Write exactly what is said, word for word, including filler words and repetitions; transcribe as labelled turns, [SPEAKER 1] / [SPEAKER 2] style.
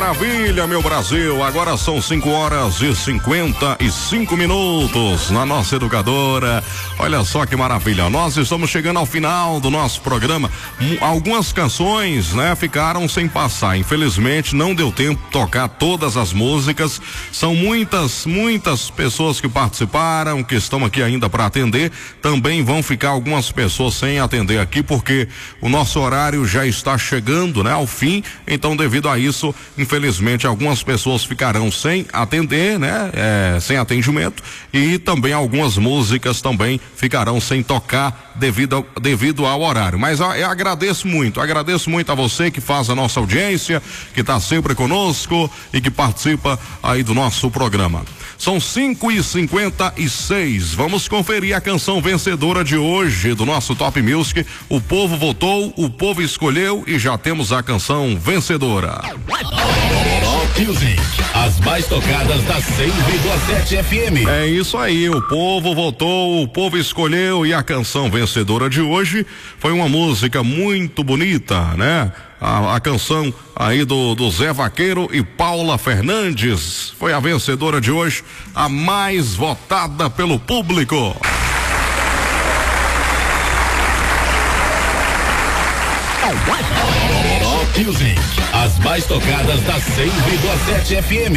[SPEAKER 1] maravilha, meu Brasil. Agora são cinco horas e cinquenta e cinco minutos na nossa educadora. Olha só que maravilha. Nós estamos chegando ao final do nosso programa. Algumas canções, né, ficaram sem passar. Infelizmente, não deu tempo de tocar todas as músicas. São muitas, muitas pessoas que participaram, que estão aqui ainda para atender. Também vão ficar algumas pessoas sem atender aqui, porque o nosso horário já está chegando, né, ao fim. Então, devido a isso, infelizmente, algumas pessoas ficarão sem atender, né, é, sem atendimento, e também algumas músicas também ficarão sem tocar devido ao, devido ao horário. Mas ó, eu agradeço muito, agradeço muito a você que faz a nossa audiência, que está sempre conosco e que participa aí do nosso programa. São cinco e cinquenta e seis. Vamos conferir a canção vencedora de hoje do nosso Top Music. O povo votou, o povo escolheu e já temos a canção vencedora.
[SPEAKER 2] Top Music, as mais tocadas da cem vírgula sete F M.
[SPEAKER 1] É isso aí, o povo votou, o povo escolheu e a canção vencedora de hoje foi uma música muito bonita, né? A, a canção aí do, do Zé Vaqueiro e Paula Fernandes foi a vencedora de hoje, a mais votada pelo público.
[SPEAKER 2] Top Music, as mais tocadas da cem vírgula sete F M.